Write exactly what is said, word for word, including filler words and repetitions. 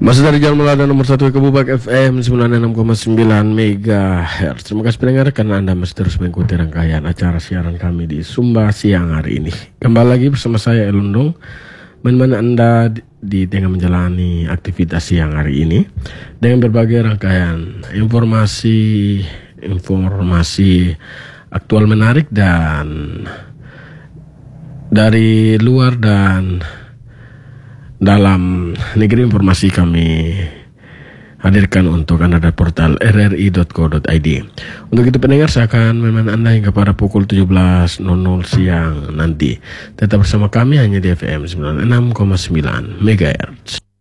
Masih dari Jalan Melada nomor satu Kebubak F M sembilan puluh enam koma sembilan megahertz. Terima kasih pendengar karena Anda masih terus mengikuti rangkaian acara siaran kami di Sumba siang hari ini. Kembali lagi bersama saya Elundong. Mana Anda di tengah menjalani aktivitas siang hari ini dengan berbagai rangkaian informasi informasi aktual menarik dan dari luar dan dalam negeri informasi kami hadirkan untuk Anda dari portal r r i dot co dot i d. Untuk itu pendengar, saya akan menemani Anda hingga pada pukul tujuh belas siang nanti. Tetap bersama kami hanya di F M sembilan puluh enam koma sembilan megahertz.